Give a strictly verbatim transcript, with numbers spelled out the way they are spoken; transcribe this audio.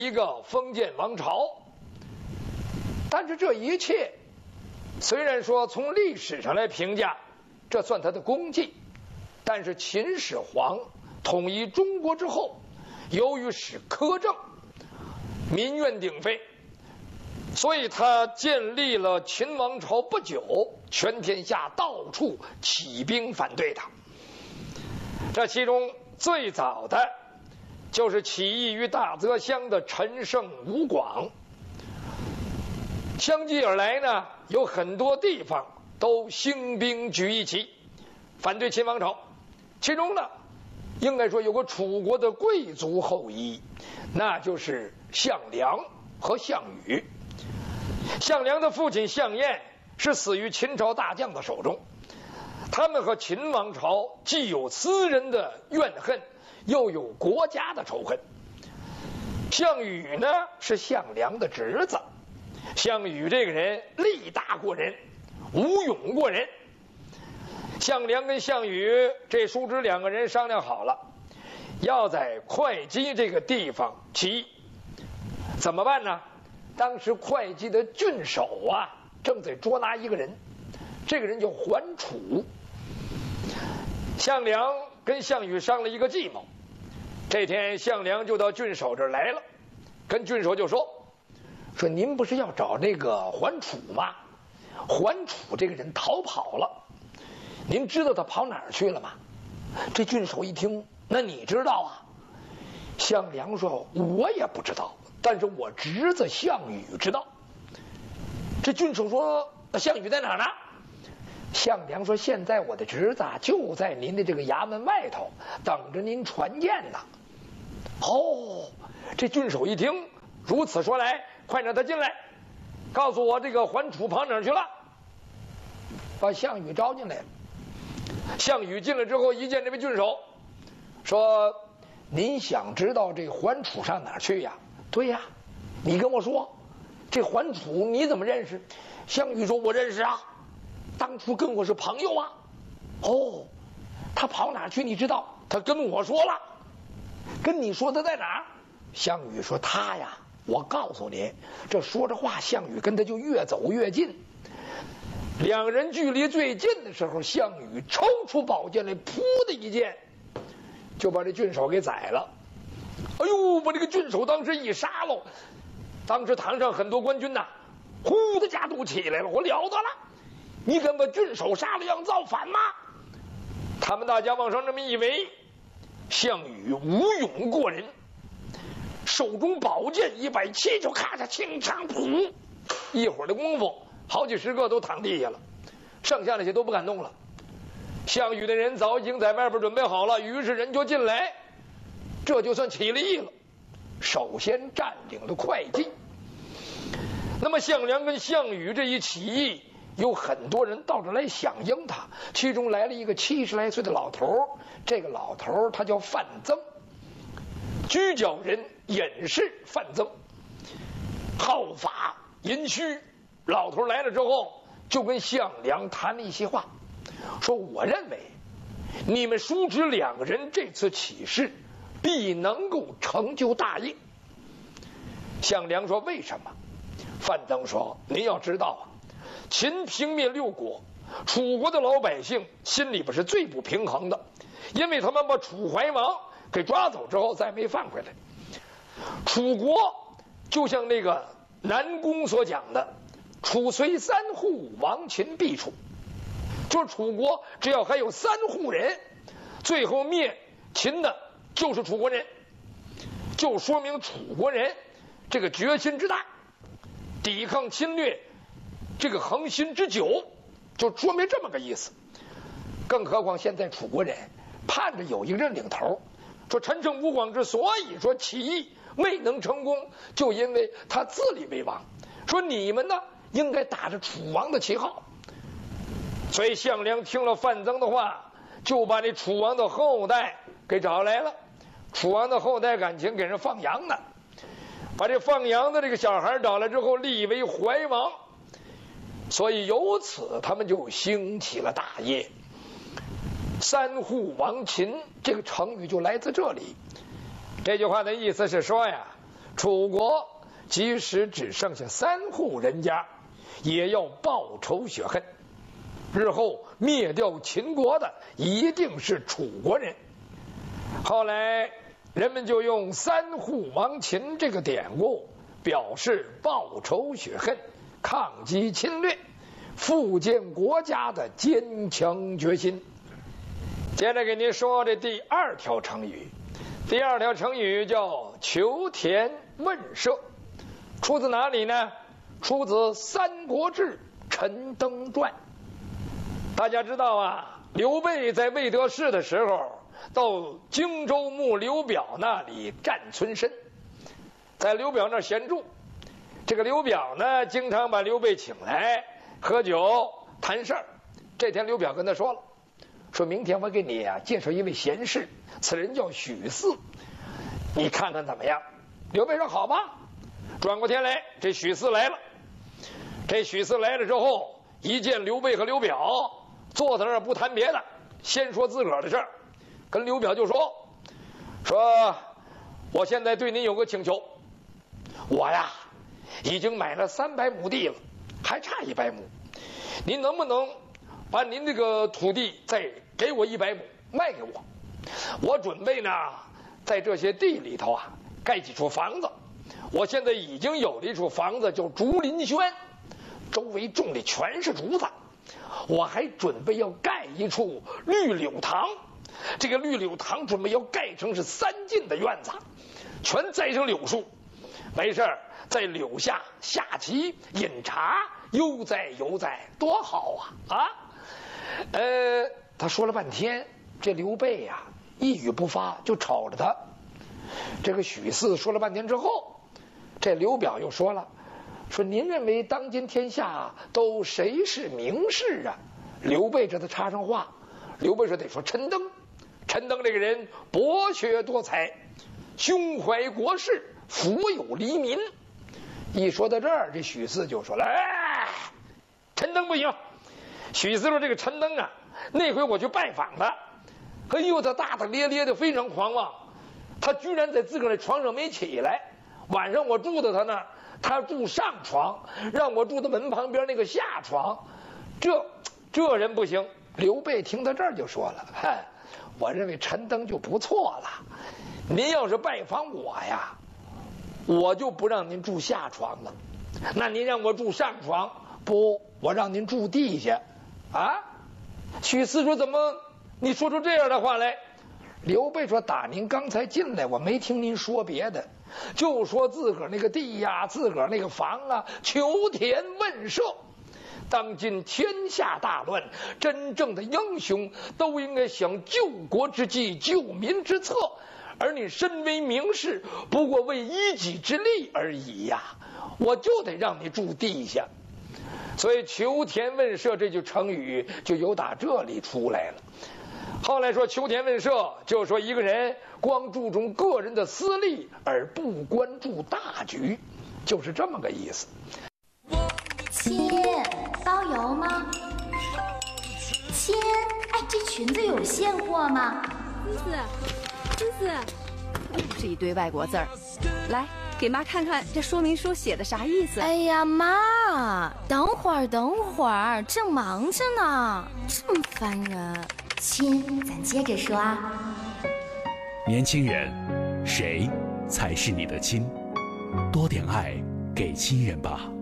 一个封建王朝。但是这一切，虽然说从历史上来评价，这算他的功绩，但是秦始皇统一中国之后，由于使苛政，民怨鼎沸，所以他建立了秦王朝不久，全天下到处起兵反对他。这其中最早的就是起义于大泽乡的陈胜、吴广。相继而来呢，有很多地方都兴兵举义旗，反对秦王朝。其中呢，应该说有个楚国的贵族后裔，那就是项梁和项羽。项梁的父亲项燕是死于秦朝大将的手中，他们和秦王朝既有私人的怨恨，又有国家的仇恨。项羽呢是项梁的侄子，项羽这个人力大过人，武勇过人。项梁跟项羽这叔侄两个人商量好了，要在会稽这个地方起义。怎么办呢？当时会稽的郡守啊正在捉拿一个人，这个人叫桓楚。项梁跟项羽商了一个计谋，这天项梁就到郡守这儿来了，跟郡守就说说您不是要找那个桓楚吗？桓楚这个人逃跑了，您知道他跑哪儿去了吗？这郡守一听，那你知道啊？项梁说我也不知道，但是我侄子项羽知道。这郡守说那项羽在哪儿呢？项梁说现在我的侄子就在您的这个衙门外头等着您传见呢。哦，这郡守一听，如此说来，快让他进来，告诉我这个桓楚跑哪儿去了。把项羽招进来了。项羽进来之后，一见这位郡守，说您想知道这桓楚上哪儿去呀？对呀，你跟我说，这桓楚你怎么认识？项羽说我认识啊，当初跟我是朋友啊。哦，他跑哪儿去你知道？他跟我说了。跟你说他在哪儿？项羽说他呀，我告诉你。这说着话，项羽跟他就越走越近。两人距离最近的时候，项羽抽出宝剑来，噗的一剑就把这郡守给宰了。哎呦，把这个郡守当时一杀喽，当时堂上很多官军呐，呼的家都起来了，我了得了，你敢把郡守杀了要造反吗？他们大家往上这么一围，项羽武勇过人，手中宝剑一摆，气就咔嚓清长噗，一会儿的功夫，好几十个都躺地下了，剩下那些都不敢动了。项羽的人早已经在外边准备好了，于是人就进来，这就算起了义了。首先占领了会稽。那么项梁跟项羽这一起义，有很多人到这来响应他，其中来了一个七十来岁的老头，这个老头他叫范增，居角人，隐士范增，好法淫虚。老头来了之后，就跟项梁谈了一些话，说我认为你们叔侄两个人这次起事必能够成就大业。项梁说为什么？范增说您要知道啊，秦平灭六国，楚国的老百姓心里边是最不平衡的，因为他们把楚怀王给抓走之后再没放回来。楚国就像那个南宫所讲的，楚虽三户，亡秦必楚。就是楚国只要还有三户人，最后灭秦的就是楚国人，就说明楚国人这个决心之大，抵抗侵略这个恒心之久，就说明这么个意思。更何况现在楚国人盼着有一个人领头，说陈胜吴广之所以说起义未能成功，就因为他自立为王，说你们呢应该打着楚王的旗号。所以项梁听了范增的话，就把这楚王的后代给找来了。楚王的后代感情给人放羊呢，把这放羊的这个小孩找来之后立为怀王，所以由此他们就兴起了大业。三户亡秦这个成语就来自这里。这句话的意思是说呀， 楚国即使只剩下三户人家，也要报仇雪恨。日后灭掉秦国的一定是楚国人。后来人们就用三户亡秦这个典故，表示报仇雪恨、抗击侵略、复建国家的坚强决心。接着给您说这第二条成语，第二条成语叫求田问舍，出自哪里呢？出自《三国志·陈登传》。大家知道啊，刘备在未得势的时候，到荆州牧刘表那里占村身，在刘表那儿闲住。这个刘表呢，经常把刘备请来喝酒谈事儿。这天刘表跟他说了，说明天我给你啊介绍一位贤士，此人叫许四，你看看怎么样？刘备说好吧。转过天来，这许四来了。这许四来了之后，一见刘备和刘表，坐在那儿不谈别的，先说自个儿的事儿，跟刘表就说说我现在对您有个请求，我呀已经买了三百亩地了，还差一百亩，您能不能把您这个土地再给我一百亩卖给我？我准备呢在这些地里头啊盖几处房子。我现在已经有了一处房子叫竹林轩，周围种的全是竹子。我还准备要盖一处绿柳塘，这个绿柳塘准备要盖成是三进的院子，全栽上柳树，没事在柳下下棋饮茶，悠哉悠哉，多好啊啊！呃，他说了半天，这刘备呀、啊、一语不发，就瞅着他。这个许四说了半天之后，这刘表又说了，说您认为当今天下都谁是名士啊？刘备这他插上话，刘备说得说陈登。陈登这个人博学多才，胸怀国事，福有黎民。一说到这儿，这许四就说了，哎，陈登不行。许四说这个陈登啊，那回我去拜访他，哎呦，他大大咧咧的，非常狂妄，他居然在自个儿的床上没起来。晚上我住的他那儿，他住上床，让我住在门旁边那个下床，这这人不行。刘备听到这儿就说了，嗨，我认为陈登就不错了，您要是拜访我呀，我就不让您住下床了，那您让我住上床，不，我让您住地下啊。许四说，怎么你说出这样的话来？刘备说，打您刚才进来，我没听您说别的，就说自个儿那个地呀，自个儿那个房啊，求田问舍。当今天下大乱，真正的英雄都应该想救国之计，救民之策，而你身为名士，不过为一己之利而已呀，我就得让你住地下。所以求田问舍这句成语就由打这里出来了。后来说求田问舍，就是说一个人光注重个人的私利而不关注大局，就是这么个意思。 亲，包邮吗？亲，哎，这裙子有现货吗？ 思思，思思，又是一堆外国字儿，来给妈看看这说明书写的啥意思。 哎呀，妈，等会儿，等会儿，正忙着呢，这么烦人。亲，咱接着说啊。 年轻人，谁才是你的亲？多点爱给亲人吧。